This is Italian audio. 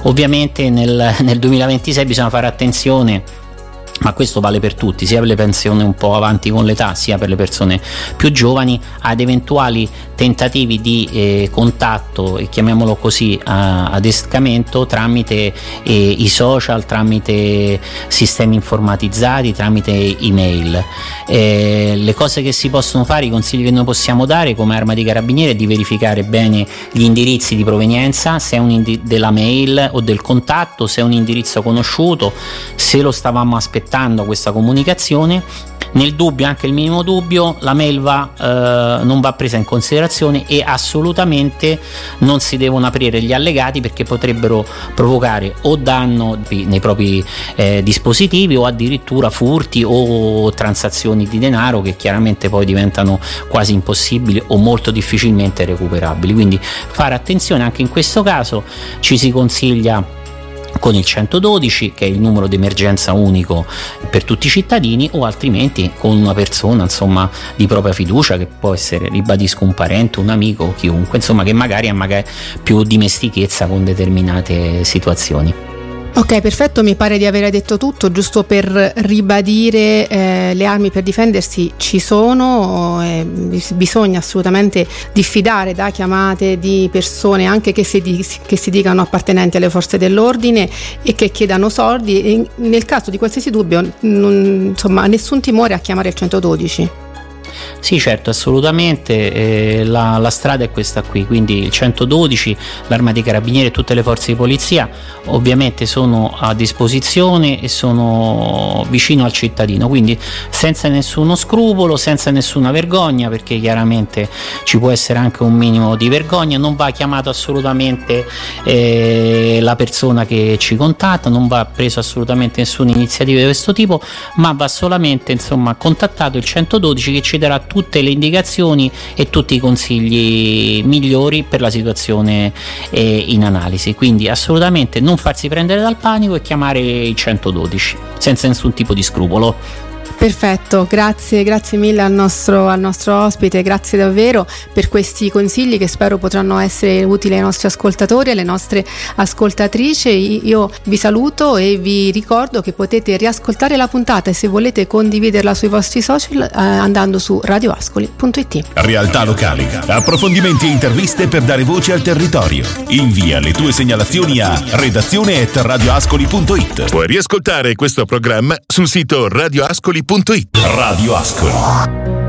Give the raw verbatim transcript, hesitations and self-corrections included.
Ovviamente nel, nel duemilaventisei bisogna fare attenzione, ma questo vale per tutti, sia per le persone un po' avanti con l'età sia per le persone più giovani, ad eventuali tentativi di eh, contatto, e chiamiamolo così, a, adescamento tramite eh, i social, tramite sistemi informatizzati, tramite email. Eh, le cose che si possono fare, i consigli che noi possiamo dare come Arma dei Carabinieri è di verificare bene gli indirizzi di provenienza, se è un indi- della mail o del contatto, se è un indirizzo conosciuto, se lo stavamo aspettando questa comunicazione. Nel dubbio, anche il minimo dubbio, la mail va, eh, non va presa in considerazione, e assolutamente non si devono aprire gli allegati, perché potrebbero provocare o danno nei propri eh, dispositivi, o addirittura furti o transazioni di denaro che chiaramente poi diventano quasi impossibili o molto difficilmente recuperabili. Quindi fare attenzione anche in questo caso. Ci si consiglia con il centododici, che è il numero d'emergenza unico per tutti i cittadini, o altrimenti con una persona, insomma, di propria fiducia, che può essere, ribadisco, un parente, un amico, chiunque, insomma, che magari ha magari più dimestichezza con determinate situazioni. Ok, perfetto, mi pare di aver detto tutto. Giusto per ribadire, eh, le armi per difendersi ci sono, eh, bisogna assolutamente diffidare da chiamate di persone anche che si, di, che si dicano appartenenti alle forze dell'ordine e che chiedano soldi, e nel caso di qualsiasi dubbio, non, insomma, nessun timore a chiamare il centododici. Sì, certo, assolutamente, eh, la, la strada è questa qui, quindi il centododici, l'Arma dei Carabinieri e tutte le forze di polizia ovviamente sono a disposizione e sono vicino al cittadino, quindi senza nessuno scrupolo, senza nessuna vergogna, perché chiaramente ci può essere anche un minimo di vergogna. Non va chiamato assolutamente eh, la persona che ci contatta, non va preso assolutamente nessuna iniziativa di questo tipo, ma va solamente, insomma, contattato il centododici, che ci darà tutte le indicazioni e tutti i consigli migliori per la situazione eh, in analisi. Quindi assolutamente non farsi prendere dal panico e chiamare il centododici senza nessun tipo di scrupolo. Perfetto, grazie, grazie mille al nostro, al nostro ospite, grazie davvero per questi consigli che spero potranno essere utili ai nostri ascoltatori e alle nostre ascoltatrici. Io vi saluto e vi ricordo che potete riascoltare la puntata, e se volete condividerla sui vostri social, eh, andando su radio ascoli punto it. Realtà locali, approfondimenti e interviste per dare voce al territorio. Invia le tue segnalazioni a redazione at radioascoli punto it. Puoi riascoltare questo programma sul sito radioascoli punto it. Radio Ascoli.